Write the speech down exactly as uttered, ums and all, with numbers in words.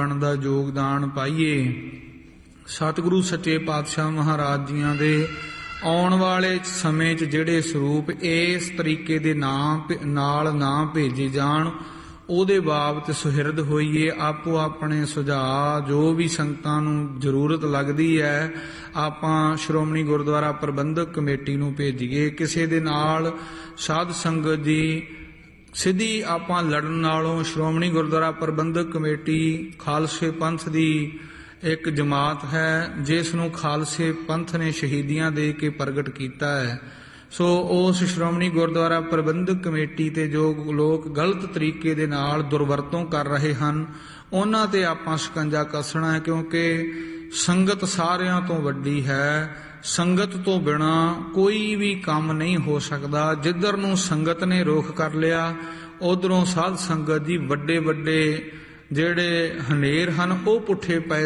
ਦਾ ਯੋਗਦਾਨ ਪਾਈਏ। ਸਤਿਗੁਰੂ ਸੱਚੇ ਪਾਤਸ਼ਾਹ ਮਹਾਰਾਜ ਜੀਆਂ ਦੇ ਆਉਣ ਵਾਲੇ ਸਮੇਂ 'ਚ ਜਿਹੜੇ ਸਰੂਪ ਇਸ ਤਰੀਕੇ ਦੇ ਨਾਮ ਨਾਲ ਨਾ ਭੇਜੇ ਜਾਣ, ਉਹਦੇ ਬਾਬਤ ਸੁਹਿਰਦ ਹੋਈਏ। ਆਪੋ ਆਪਣੇ ਸੁਝਾਅ ਜੋ ਵੀ ਸੰਗਤਾਂ ਨੂੰ ਜ਼ਰੂਰਤ ਲੱਗਦੀ ਹੈ ਆਪਾਂ ਸ਼੍ਰੋਮਣੀ ਗੁਰਦੁਆਰਾ ਪ੍ਰਬੰਧਕ ਕਮੇਟੀ ਨੂੰ ਭੇਜੀਏ। ਕਿਸੇ ਦੇ ਨਾਲ ਸਾਧ ਸੰਗਤ ਦੀ ਸਿੱਧੀ ਆਪਾਂ ਲੜਨ ਨਾਲੋਂ ਸ਼੍ਰੋਮਣੀ ਗੁਰਦੁਆਰਾ ਪ੍ਰਬੰਧਕ ਕਮੇਟੀ ਖਾਲਸੇ ਪੰਥ ਦੀ ਇੱਕ ਜਮਾਤ ਹੈ, ਜਿਸ ਨੂੰ ਖਾਲਸੇ ਪੰਥ ਨੇ ਸ਼ਹੀਦੀਆਂ ਦੇ ਕੇ ਪ੍ਰਗਟ ਕੀਤਾ ਹੈ। ਸੋ ਉਸ ਸ਼੍ਰੋਮਣੀ ਗੁਰਦੁਆਰਾ ਪ੍ਰਬੰਧਕ ਕਮੇਟੀ ਤੇ ਜੋ ਲੋਕ ਗਲਤ ਤਰੀਕੇ ਦੇ ਨਾਲ ਦੁਰਵਰਤੋਂ ਕਰ ਰਹੇ ਹਨ, ਉਹਨਾਂ ਤੇ ਆਪਾਂ ਸ਼ਿਕੰਜਾ ਕੱਸਣਾ ਹੈ, ਕਿਉਂਕਿ ਸੰਗਤ ਸਾਰਿਆਂ ਤੋਂ ਵੱਡੀ ਹੈ। ਸੰਗਤ ਤੋਂ ਬਿਨਾ ਕੋਈ ਵੀ ਕੰਮ ਨਹੀਂ ਹੋ ਸਕਦਾ। ਜਿੱਧਰ ਨੂੰ ਸੰਗਤ ਨੇ ਰੁਖ ਕਰ ਲਿਆ, ਉਧਰੋਂ ਸਾਧ ਸੰਗਤ ਦੀ ਵੱਡੇ ਵੱਡੇ ਜਿਹੜੇ ਹਨੇਰ ਹਨ ਉਹ ਪੁੱਠੇ ਪਏ